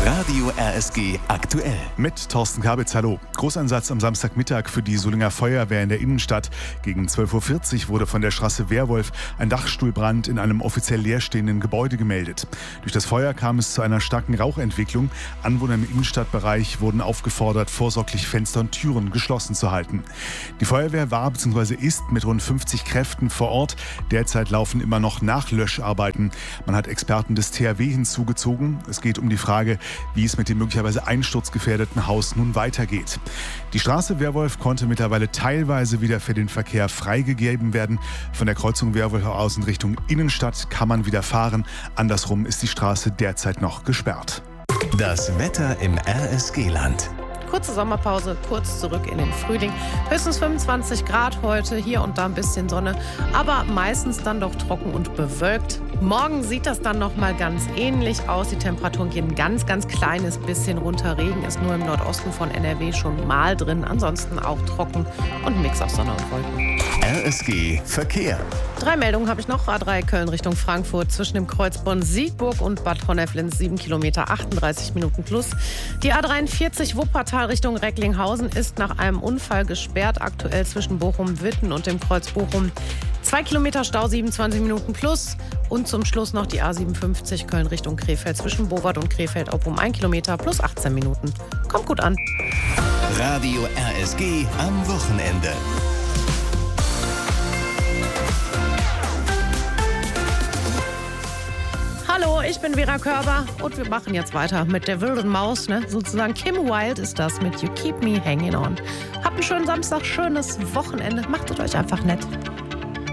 Radio RSG aktuell. Mit Thorsten Kabitz, hallo. Großeinsatz am Samstagmittag für die Solinger Feuerwehr in der Innenstadt. Gegen 12.40 Uhr wurde von der Straße Wehrwolf ein Dachstuhlbrand in einem offiziell leerstehenden Gebäude gemeldet. Durch das Feuer kam es zu einer starken Rauchentwicklung. Anwohner im Innenstadtbereich wurden aufgefordert, vorsorglich Fenster und Türen geschlossen zu halten. Die Feuerwehr war bzw. ist mit rund 50 Kräften vor Ort. Derzeit laufen immer noch Nachlöscharbeiten. Man hat Experten des THW hinzugezogen. Es geht um die Frage, wie es mit dem möglicherweise einsturzgefährdeten Haus nun weitergeht. Die Straße Wehrwolf konnte mittlerweile teilweise wieder für den Verkehr freigegeben werden. Von der Kreuzung Wehrwolf aus in Richtung Innenstadt kann man wieder fahren. Andersrum ist die Straße derzeit noch gesperrt. Das Wetter im RSG-Land. Kurze Sommerpause, kurz zurück in den Frühling. Höchstens 25 Grad heute, hier und da ein bisschen Sonne, aber meistens dann doch trocken und bewölkt. Morgen sieht das dann noch mal ganz ähnlich aus. Die Temperaturen gehen ein ganz, ganz kleines bisschen runter. Regen ist nur im Nordosten von NRW schon mal drin. Ansonsten auch trocken und ein Mix aus Sonne und Wolken. RSG Verkehr. 3 Meldungen habe ich noch. A3 Köln Richtung Frankfurt zwischen dem Kreuz Bonn-Siegburg und Bad Honneflens 7 Kilometer, 38 Minuten plus. Die A43 Wuppertal Richtung Recklinghausen ist nach einem Unfall gesperrt. Aktuell zwischen Bochum-Witten und dem Kreuz Bochum 2 Kilometer Stau, 27 Minuten plus. Und zum Schluss noch die A57 Köln Richtung Krefeld zwischen Bowart und Krefeld auch um 1 Kilometer plus 18 Minuten. Kommt gut an. Radio RSG am Wochenende. Hallo, ich bin Vera Körber und wir machen jetzt weiter mit der wilden Maus, ne? Sozusagen Kim Wilde ist das mit You Keep Me Hanging On. Habt einen schönen Samstag, schönes Wochenende, macht es euch einfach nett.